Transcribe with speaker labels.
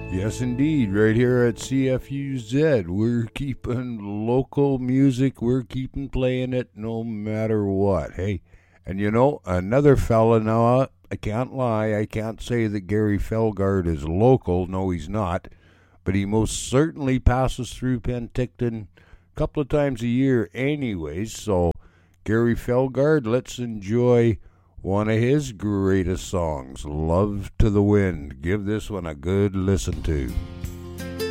Speaker 1: Yes, indeed. Right here at CFUZ, we're keeping local music. We're keeping playing it no matter what. Hey, and you know, another fella now, I can't lie. I can't say that Gary Felgard is local. No, he's not. But he most certainly passes through Penticton a couple of times a year, anyways. So, Gary Felgard, let's enjoy one of his greatest songs, Love to the Wind. Give this one a good listen to.